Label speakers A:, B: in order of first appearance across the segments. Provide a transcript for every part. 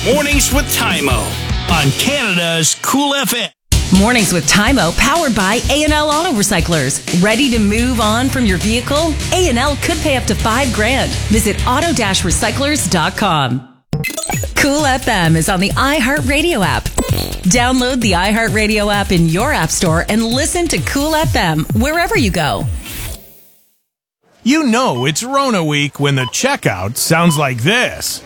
A: Mornings with Tymo on Canada's Cool FM.
B: Mornings with Tymo, powered by A&L Auto Recyclers. Ready to move on from your vehicle? A&L could pay up to $5,000. Visit auto-recyclers.com. Cool FM is on the iHeartRadio app. Download the iHeartRadio app in your app store and listen to Cool FM wherever you go.
C: You know it's Rona week when the checkout sounds like this.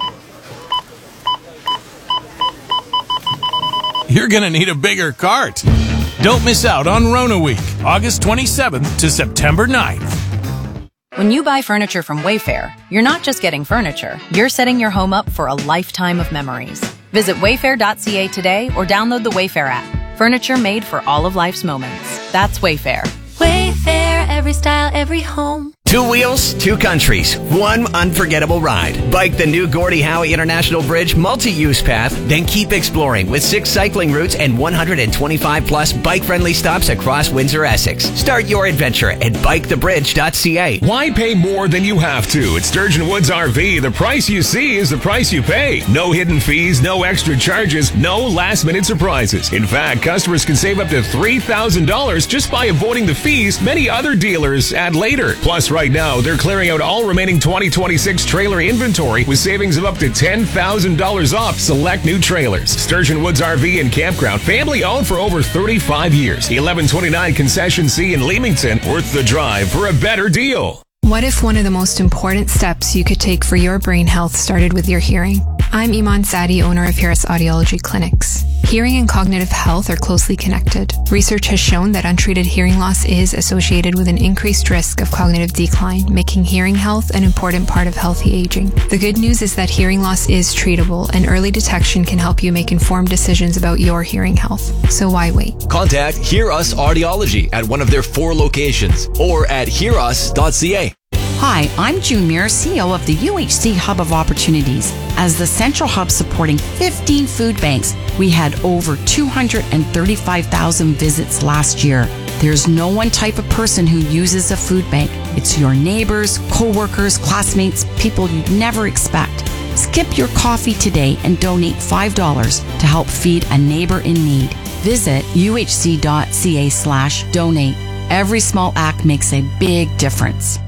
C: You're going to need a bigger cart. Don't miss out on Rona week, August 27th to September 9th.
D: When you buy furniture from Wayfair, you're not just getting furniture, you're setting your home up for a lifetime of memories. Visit wayfair.ca today or download the Wayfair app. Furniture made for all of life's moments. That's Wayfair.
E: Wayfair, every style, every home.
F: 2 wheels, 2 countries, 1 unforgettable ride. Bike the new Gordie Howe International Bridge multi-use path, then keep exploring with 6 cycling routes and 125 plus bike-friendly stops across Windsor, Essex. Start your adventure at bikethebridge.ca.
G: Why pay more than you have to? At Sturgeon Woods RV, the price you see is the price you pay. No hidden fees, no extra charges, no last-minute surprises. In fact, customers can save up to $3,000 just by avoiding the fees many other dealers add later. Plus, right now, they're clearing out all remaining 2026 trailer inventory with savings of up to $10,000 off select new trailers. Sturgeon Woods RV and Campground, family owned for over 35 years. 1129 Concession C in Leamington, worth the drive for a better deal.
H: What if one of the most important steps you could take for your brain health started with your hearing? I'm Iman Sadi, owner of Harris Audiology Clinics. Hearing and cognitive health are closely connected. Research has shown that untreated hearing loss is associated with an increased risk of cognitive decline, making hearing health an important part of healthy aging. The good news is that hearing loss is treatable, and early detection can help you make informed decisions about your hearing health. So why wait?
I: Contact Hear Us Audiology at one of their 4 locations or at hearus.ca.
J: Hi, I'm June Muir, CEO of the UHC Hub of Opportunities. As the central hub supporting 15 food banks, we had over 235,000 visits last year. There's no one type of person who uses a food bank. It's your neighbors, co-workers, classmates, people you'd never expect. Skip your coffee today and donate $5 to help feed a neighbor in need. Visit uhc.ca/donate. Every small act makes a big difference.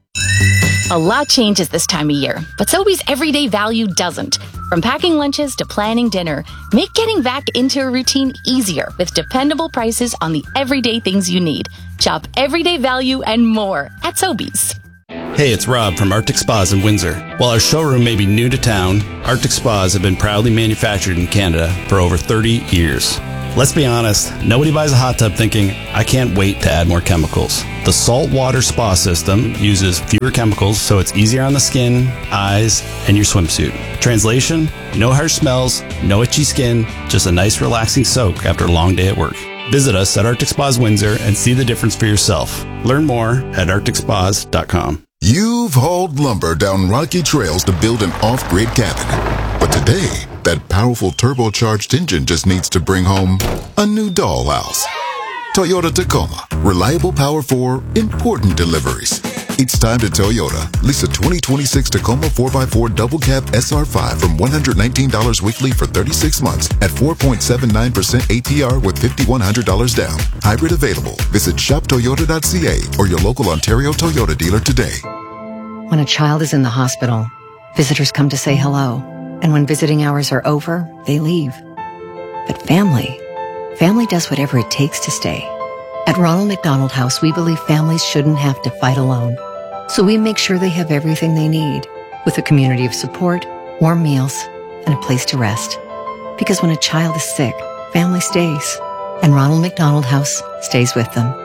K: A lot changes this time of year, but Sobeys everyday value doesn't. From packing lunches to planning dinner, make getting back into a routine easier with dependable prices on the everyday things you need. Shop everyday value and more at Sobeys.
L: Hey, it's Rob from Arctic Spas in Windsor. While our showroom may be new to town, Arctic Spas have been proudly manufactured in Canada for over 30 years. Let's be honest, nobody buys a hot tub thinking, I can't wait to add more chemicals. The saltwater spa system uses fewer chemicals, so it's easier on the skin, eyes, and your swimsuit. Translation, no harsh smells, no itchy skin, just a nice relaxing soak after a long day at work. Visit us at Arctic Spas Windsor and see the difference for yourself. Learn more at arcticspas.com.
M: You've hauled lumber down rocky trails to build an off-grid cabin. But today, that powerful turbocharged engine just needs to bring home a new dollhouse. Toyota Tacoma. Reliable power for important deliveries. It's time to Toyota. Lease a 2026 Tacoma 4x4 double cab SR5 from $119 weekly for 36 months at 4.79% APR with $5,100 down. Hybrid available. Visit shoptoyota.ca or your local Ontario Toyota dealer today.
N: When a child is in the hospital, visitors come to say hello. And when visiting hours are over, they leave. But family does whatever it takes to stay. At Ronald McDonald House, we believe families shouldn't have to fight alone. So we make sure they have everything they need, with a community of support, warm meals, and a place to rest. Because when a child is sick, family stays. And Ronald McDonald House stays with them.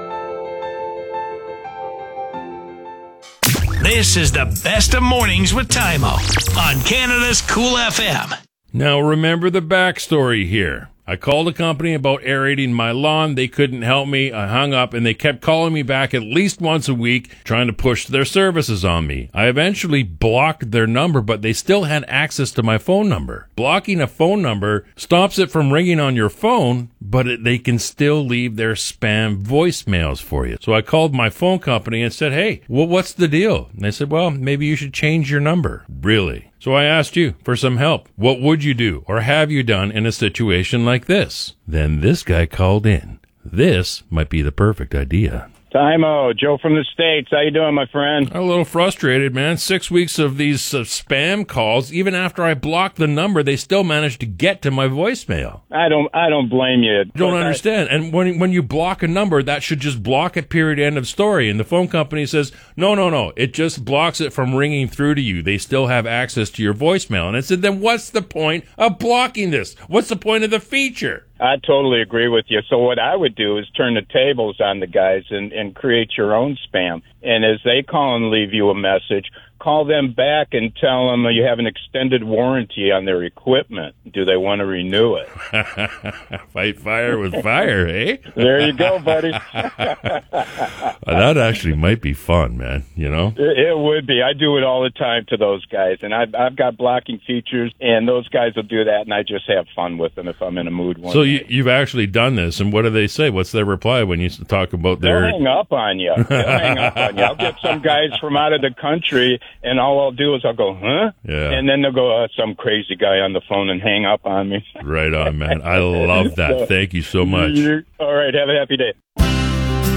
A: This is the best of mornings with Tymo on Canada's Cool FM.
O: Now remember the backstory here. I called a company about aerating my lawn. They couldn't help me. I hung up, and they kept calling me back at least once a week, trying to push their services on me. I eventually blocked their number, but they still had access to my phone number. Blocking a phone number stops it from ringing on your phone, but they can still leave their spam voicemails for you. So I called my phone company and said, hey, what's the deal? And they said, well, maybe you should change your number. Really? So I asked you for some help. What would you do or have you done in a situation like this? Then this guy called in. This might be the perfect idea.
P: Timo, Joe from the States. How you doing, my friend?
O: A little frustrated, man. 6 weeks of these spam calls. Even after I blocked the number, they still managed to get to my voicemail.
P: I don't blame you.
O: Don't understand. And when you block a number, that should just block it, period, end of story. And the phone company says, no. It just blocks it from ringing through to you. They still have access to your voicemail. And I said, then what's the point of blocking this? What's the point of the feature?
P: I totally agree with you. So what I would do is turn the tables on the guys and create your own spam. And as they call and leave you a message, call them back and tell them you have an extended warranty on their equipment. Do they want to renew it?
O: Fight fire with fire, eh?
P: There you go, buddy.
O: That actually might be fun, man, you know?
P: It would be. I do it all the time to those guys. And I've got blocking features, and those guys will do that, and I just have fun with them if I'm in a mood one
O: So
P: day.
O: you've actually done this, and what do they say? What's their reply when you talk about their...
P: They'll hang up on you. I'll get some guys from out of the country, and all I'll do is I'll go, huh?
O: Yeah.
P: And then they'll go, some crazy guy on the phone and hang up on me.
O: Right on, man. I love that. Thank you so much.
P: All right. Have a happy day.